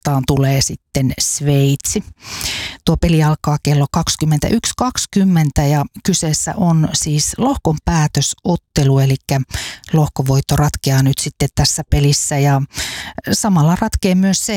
vastaan tulee sitten Sveitsi. Tuo peli alkaa kello 21.20 ja kyseessä on siis lohkon päätösottelu, eli lohkovoitto ratkeaa nyt sitten tässä pelissä ja samalla ratkeaa myös se,